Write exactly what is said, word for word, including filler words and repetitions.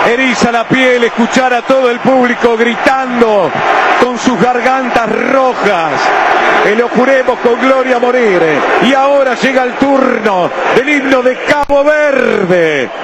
Eriza la piel escuchar a todo el público gritando con sus gargantas rojas. Que lo juremos con gloria a morir. Y ahora llega el turno del himno de Cabo Verde.